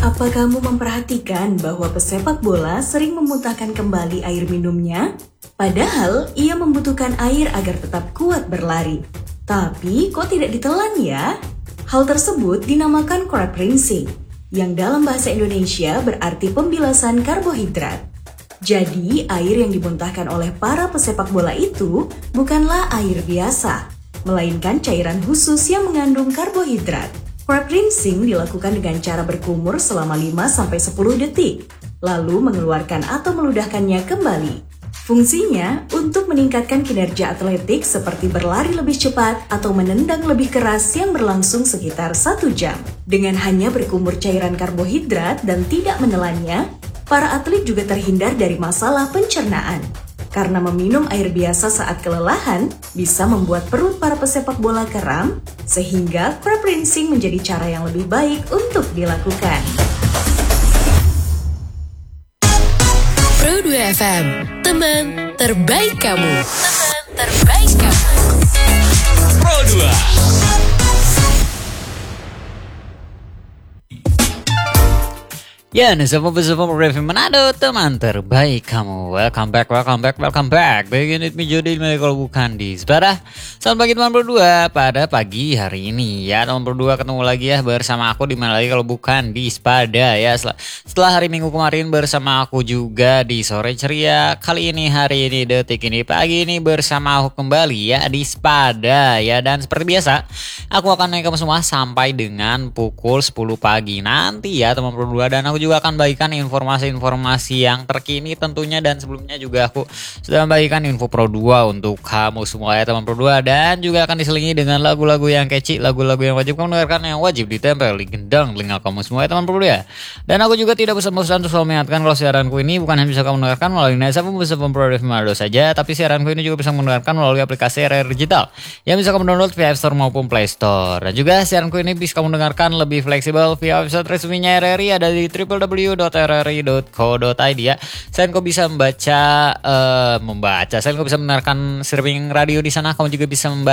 Apa kamu memperhatikan bahwa pesepak bola sering memuntahkan kembali air minumnya? Padahal ia membutuhkan air agar tetap kuat berlari. Tapi kok tidak ditelan ya? Hal tersebut dinamakan crab rinsing, yang dalam bahasa Indonesia berarti pembilasan karbohidrat. Jadi, air yang dimuntahkan oleh para pesepak bola itu bukanlah air biasa, melainkan cairan khusus yang mengandung karbohidrat. Crab rinsing dilakukan dengan cara berkumur selama 5-10 detik, lalu mengeluarkan atau meludahkannya kembali. Fungsinya untuk meningkatkan kinerja atletik seperti berlari lebih cepat atau menendang lebih keras yang berlangsung sekitar 1 jam. Dengan hanya berkumur cairan karbohidrat dan tidak menelannya, para atlet juga terhindar dari masalah pencernaan. Karena meminum air biasa saat kelelahan bisa membuat perut para pesepak bola kram, sehingga crab rinsing menjadi cara yang lebih baik untuk dilakukan. Pro 2 FM, teman terbaik kamu. Teman terbaik kamu. Pro 2. Ya, bersama Review Manado, teman terbaik kamu. Welcome back. Begin with me Jody, kalau bukan di Sepada. Selamat pagi teman berdua pada pagi hari ini ya. Teman berdua ketemu lagi ya bersama aku di mana lagi kalau bukan di Sepada ya. Setelah hari Minggu kemarin bersama aku juga di Sore Ceria. Kali ini, hari ini, detik ini, pagi ini bersama aku kembali ya di Sepada ya. Dan seperti biasa, aku akan naik kamu semua sampai dengan pukul 10 pagi nanti ya teman berdua. Dan aku juga akan bagikan informasi-informasi yang terkini tentunya, dan sebelumnya juga aku sudah membagikan info Pro 2 untuk kamu semua ya teman Pro 2, dan juga akan diselingi dengan lagu-lagu yang catchy, lagu-lagu yang wajib kamu dengarkan, yang wajib ditempel di gendang telinga kamu semua ya teman Pro 2 ya. Dan aku juga tidak bosan-bosan untuk selalu mengingatkan kalau siaranku ini bukan hanya bisa kamu dengarkan melalui Nesa Pro Manado saja, tapi siaranku ini juga bisa kamu dengarkan melalui aplikasi RRI Digital yang bisa kamu download via App Store maupun Play Store. Dan juga siaranku ini bisa kamu dengarkan lebih fleksibel via website resminya RRI, ada di www.rri.co.id ya. Selain kau bisa selain kau bisa mendengarkan streaming radio di sana, kamu juga bisa